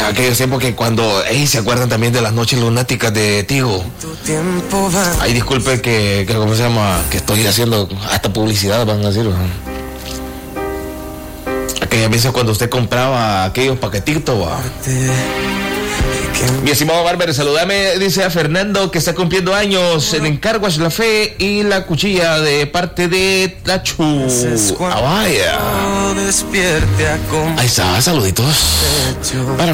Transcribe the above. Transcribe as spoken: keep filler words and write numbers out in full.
aquellos tiempos que cuando, hey, se acuerdan también de las noches lunáticas de Tigo. Ay, disculpe que, que, ¿cómo se llama? Que estoy haciendo hasta publicidad, van a decir. Aquellas veces cuando usted compraba aquellos paquetitos, va. Mi estimado Barber, saludame, dice a Fernando que está cumpliendo años. En encargo es la fe y la cuchilla de parte de Tachu. Ah, vaya. Ahí está, saluditos. Para